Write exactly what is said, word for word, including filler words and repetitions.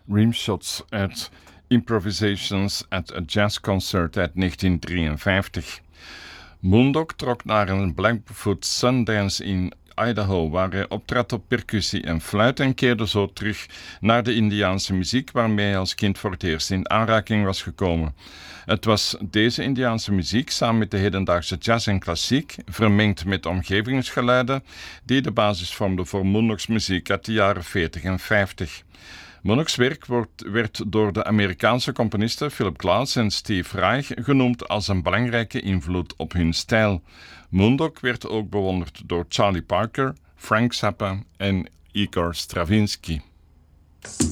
Rimshots uit Improvisations at a Jazz Concert uit negentien drieënvijftig. Moondog trok naar een Blackfoot Sundance in Idaho, waar hij optrad op percussie en fluit en keerde zo terug naar de Indiaanse muziek waarmee hij als kind voor het eerst in aanraking was gekomen. Het was deze Indiaanse muziek, samen met de hedendaagse jazz en klassiek, vermengd met omgevingsgeluiden, die de basis vormden voor Moondogs muziek uit de jaren veertig en vijftig. Moondog's werk wordt, werd door de Amerikaanse componisten Philip Glass en Steve Reich genoemd als een belangrijke invloed op hun stijl. Moondog werd ook bewonderd door Charlie Parker, Frank Zappa en Igor Stravinsky.